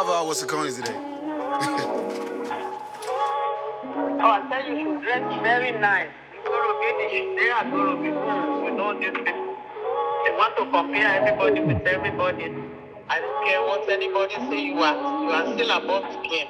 How was the Coney today? I said you should dress very nice. They are going to be fools with all these people. They want to compare everybody with everybody. I don't care what anybody say you are still above the game.